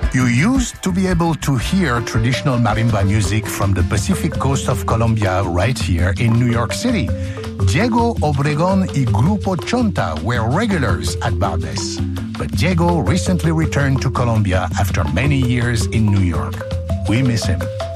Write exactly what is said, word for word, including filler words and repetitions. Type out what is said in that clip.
You used to be able to hear traditional marimba music from the Pacific coast of Colombia right here in New York City. Diego Obregón y Grupo Chonta were regulars at Barbès. But Diego recently returned to Colombia after many years in New York. We miss him.